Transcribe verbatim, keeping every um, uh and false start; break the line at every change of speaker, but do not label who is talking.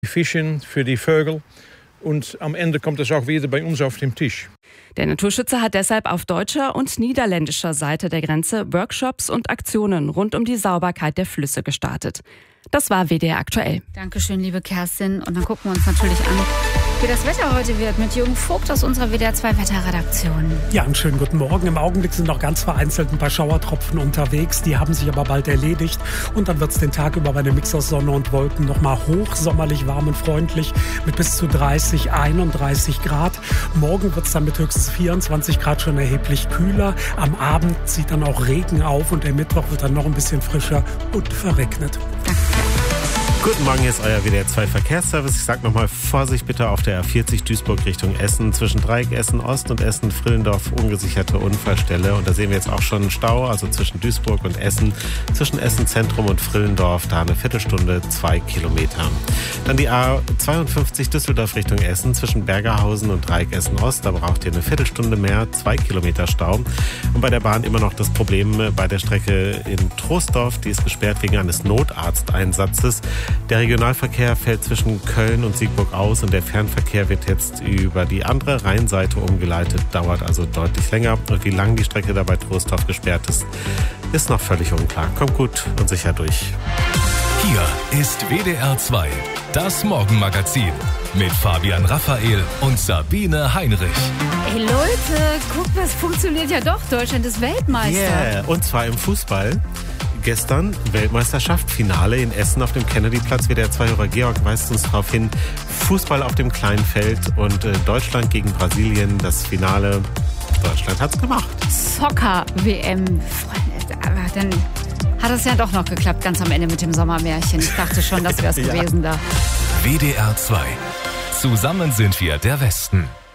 Fischen, für die Vögel und am Ende kommt es auch wieder bei uns auf den Tisch.
Der Naturschützer hat deshalb auf deutscher und niederländischer Seite der Grenze Workshops und Aktionen rund um die Sauberkeit der Flüsse gestartet. Das war W D R aktuell.
Dankeschön, liebe Kerstin. Und dann gucken wir uns natürlich an, wie das Wetter heute wird mit Jürgen Vogt aus unserer W D R zwei Wetterredaktion.
Ja, einen schönen guten Morgen. Im Augenblick sind noch ganz vereinzelt ein paar Schauertropfen unterwegs. Die haben sich aber bald erledigt. Und dann wird es den Tag über bei einem Mix aus Sonne und Wolken nochmal hochsommerlich warm und freundlich mit bis zu dreißig, einunddreißig Grad. Morgen wird es dann mit höchstens vierundzwanzig Grad schon erheblich kühler. Am Abend zieht dann auch Regen auf und der Mittwoch wird dann noch ein bisschen frischer und verregnet.
Guten Morgen, hier ist euer W D R zwei Verkehrsservice. Ich sage nochmal Vorsicht bitte auf der A vierzig Duisburg Richtung Essen. Zwischen Dreieck Essen Ost und Essen Frillendorf ungesicherte Unfallstelle. Und da sehen wir jetzt auch schon einen Stau, also zwischen Duisburg und Essen. Zwischen Essen Zentrum und Frillendorf, da eine Viertelstunde, zwei Kilometer. Dann die A zweiundfünfzig Düsseldorf Richtung Essen. Zwischen Bergerhausen und Dreieck Essen Ost, da braucht ihr eine Viertelstunde mehr, zwei Kilometer Stau. Und bei der Bahn immer noch das Problem bei der Strecke in Troisdorf. Die ist gesperrt wegen eines Notarzteinsatzes. Der Regionalverkehr fällt zwischen Köln und Siegburg aus und der Fernverkehr wird jetzt über die andere Rheinseite umgeleitet, dauert also deutlich länger. Und wie lang die Strecke dabei Troisdorf gesperrt ist, ist noch völlig unklar. Kommt gut und sicher durch.
Hier ist W D R zwei, das Morgenmagazin mit Fabian Raphael und Sabine Heinrich.
Ey Leute, guckt, das funktioniert ja doch. Deutschland ist Weltmeister.
Yeah, und zwar im Fußball. Gestern Weltmeisterschaft, Finale in Essen auf dem Kennedy-Platz. W D R zwei-Hörer Georg weist uns darauf hin. Fußball auf dem kleinen Feld und äh, Deutschland gegen Brasilien, das Finale. Deutschland hat's gemacht.
Soccer-W M. Freunde, aber dann hat es ja doch noch geklappt, ganz am Ende mit dem Sommermärchen. Ich dachte schon, das wäre es
ja.
gewesen da.
W D R zwei. Zusammen sind wir der Westen.